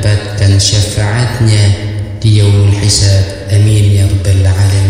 mendapatkan syafaatnya di yaumul hisab. Amin ya rabbal alamin.